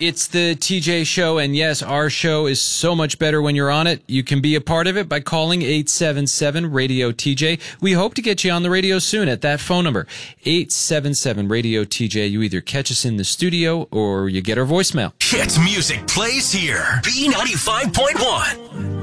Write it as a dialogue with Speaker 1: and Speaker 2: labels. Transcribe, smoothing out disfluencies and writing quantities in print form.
Speaker 1: It's the TJ Show, and yes, our show is so much better when you're on it. You can be a part of it by calling 877-RADIO-TJ. We hope to get you on the radio soon at that phone number, 877-RADIO-TJ. You either catch us in the studio or you get our voicemail.
Speaker 2: Hit music plays here. B95.1.